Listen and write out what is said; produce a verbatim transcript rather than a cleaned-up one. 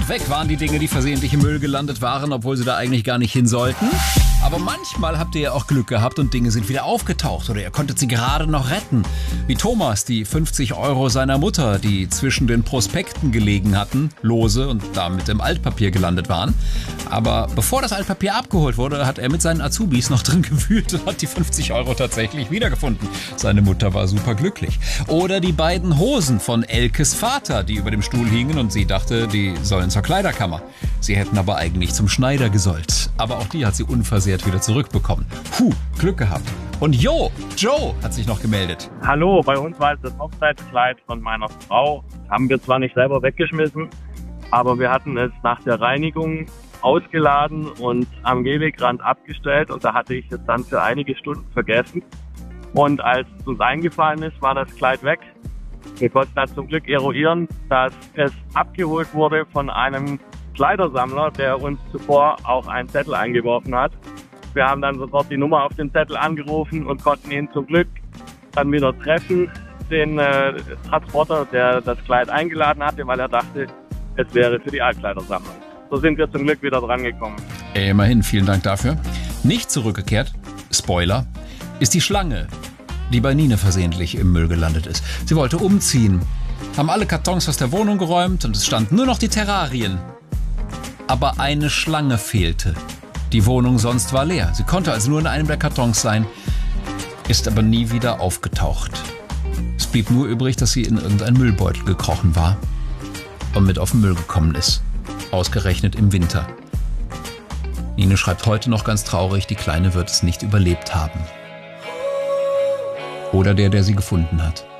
Und weg waren die Dinge, die versehentlich im Müll gelandet waren, obwohl sie da eigentlich gar nicht hin sollten. Aber manchmal habt ihr ja auch Glück gehabt und Dinge sind wieder aufgetaucht oder ihr konntet sie gerade noch retten. Wie Thomas, die fünfzig Euro seiner Mutter, die zwischen den Prospekten gelegen hatten, lose und damit im Altpapier gelandet waren. Aber bevor das Altpapier abgeholt wurde, hat er mit seinen Azubis noch drin gewühlt und hat die fünfzig Euro tatsächlich wiedergefunden. Seine Mutter war super glücklich. Oder die beiden Hosen von Elkes Vater, die über dem Stuhl hingen und sie dachte, die sollen zur Kleiderkammer. Sie hätten aber eigentlich zum Schneider gesollt. Aber auch die hat sie unversehrt wieder zurückbekommen. Puh, Glück gehabt. Und Jo, Joe hat sich noch gemeldet. Hallo, bei uns war es das Hochzeitskleid von meiner Frau. Haben wir zwar nicht selber weggeschmissen, aber wir hatten es nach der Reinigung ausgeladen und am Gehwegrand abgestellt und da hatte ich es dann für einige Stunden vergessen. Und als es uns eingefallen ist, war das Kleid weg. Wir konnten dann zum Glück eruieren, dass es abgeholt wurde von einem Kleidersammler, der uns zuvor auch einen Zettel eingeworfen hat. Wir haben dann sofort die Nummer auf den Zettel angerufen und konnten ihn zum Glück dann wieder treffen, den äh, Transporter, der das Kleid eingeladen hatte, weil er dachte, es wäre für die Altkleidersammlung. So sind wir zum Glück wieder dran gekommen. Immerhin, vielen Dank dafür. Nicht zurückgekehrt, Spoiler, ist die Schlange, die bei Nine versehentlich im Müll gelandet ist. Sie wollte umziehen, haben alle Kartons aus der Wohnung geräumt und es standen nur noch die Terrarien. Aber eine Schlange fehlte. Die Wohnung sonst war leer. Sie konnte also nur in einem der Kartons sein, ist aber nie wieder aufgetaucht. Es blieb nur übrig, dass sie in irgendeinen Müllbeutel gekrochen war und mit auf den Müll gekommen ist. Ausgerechnet im Winter. Nine schreibt heute noch ganz traurig, die Kleine wird es nicht überlebt haben. Oder der, der sie gefunden hat.